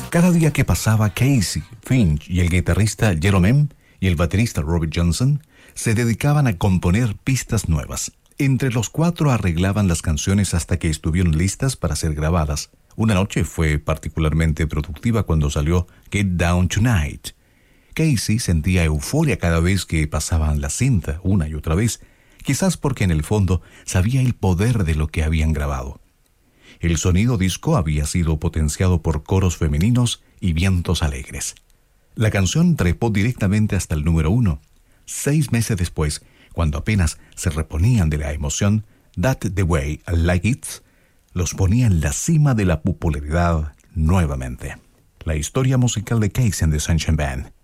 Cada día que pasaba, Casey, Finch y el guitarrista Jerome M. y el baterista Robert Johnson se dedicaban a componer pistas nuevas. Entre los cuatro arreglaban las canciones hasta que estuvieron listas para ser grabadas. Una noche fue particularmente productiva cuando salió Get Down Tonight. Casey sentía euforia cada vez que pasaban la cinta una y otra vez, quizás porque en el fondo sabía el poder de lo que habían grabado. El sonido disco había sido potenciado por coros femeninos y vientos alegres. La canción trepó directamente hasta el número 1. 6 meses después, cuando apenas se reponían de la emoción, That's the Way I Like It los ponía en la cima de la popularidad nuevamente. La historia musical de Casey and the Sunshine Band